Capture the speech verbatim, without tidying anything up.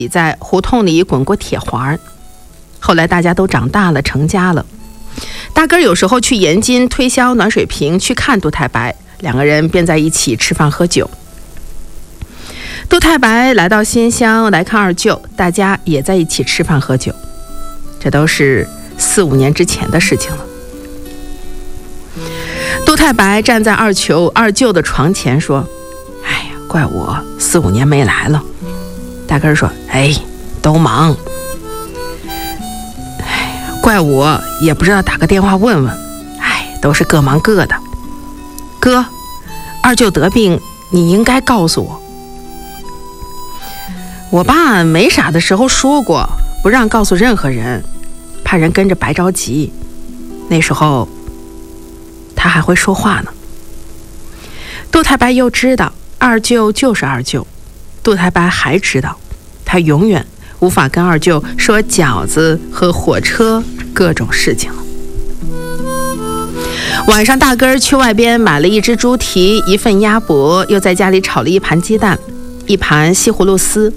在胡同里滚过铁环。后来大家都长大了，成家了。大根有时候去延津推销暖水瓶，去看杜太白，两个人便在一起吃饭喝酒。杜太白来到新乡来看二舅，大家也在一起吃饭喝酒。这都是四五年之前的事情了。杜太白站在二舅二舅的床前说：“哎呀，怪我四五年没来了。”大根说：“哎，都忙。哎，怪我也不知道打个电话问问。哎，都是各忙各的。哥，二舅得病，你应该告诉我。我爸没傻的时候说过，不让告诉任何人，怕人跟着白着急。那时候他还会说话呢。”杜太白又知道二舅就是二舅，杜太白还知道他永远无法跟二舅说饺子和火车各种事情了。晚上大根去外边买了一只猪蹄，一份鸭脖，又在家里炒了一盘鸡蛋，一盘西葫芦丝。